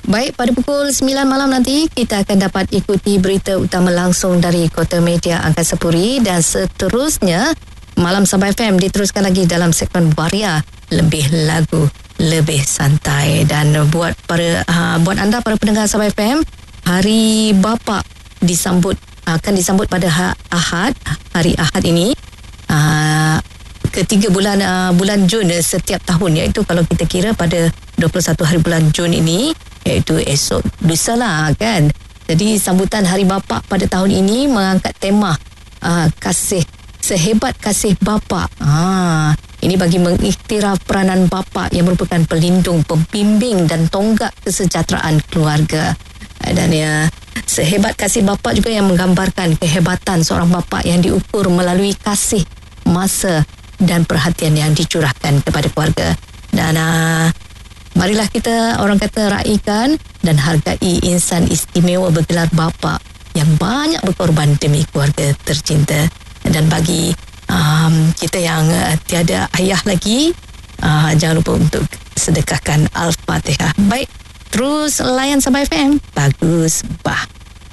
Baik, pada pukul 9 malam nanti kita akan dapat ikuti berita utama langsung dari Kota Media Angkasa Puri, dan seterusnya Malam Sabah FM diteruskan lagi dalam segmen Varia, lebih lagu, lebih santai. Dan buat anda para pendengar Sabah FM, Hari Bapa akan disambut pada hari Ahad ini, ketiga bulan Jun setiap tahun, iaitu kalau kita kira pada 21 hari bulan Jun ini, iaitu esok lusa lah kan. Jadi sambutan Hari Bapa pada tahun ini mengangkat tema sehebat kasih bapa. Ini bagi mengiktiraf peranan bapa yang merupakan pelindung, pembimbing dan tonggak kesejahteraan keluarga. Dan sehebat kasih bapa juga yang menggambarkan kehebatan seorang bapa yang diukur melalui kasih, masa dan perhatian yang dicurahkan kepada keluarga. Dan marilah kita, orang kata, raikan dan hargai insan istimewa bergelar bapa yang banyak berkorban demi keluarga tercinta. Dan bagi kita yang tiada ayah lagi, jangan lupa untuk sedekahkan Al-Fatihah. Baik, terus layan Sabah FM. Bagus, bah.